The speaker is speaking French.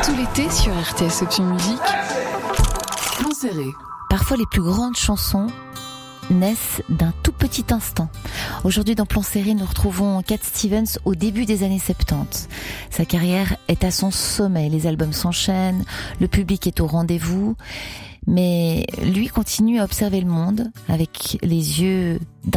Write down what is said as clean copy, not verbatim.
Tout l'été sur RTS Option Musique. Plan Serré. Parfois les plus grandes chansons naissent d'un tout petit instant. Aujourd'hui dans Plan Serré, nous retrouvons Cat Stevens au début des années 70. Sa carrière est à son sommet, les albums s'enchaînent, le public est au rendez-vous, mais lui continue à observer le monde avec les yeux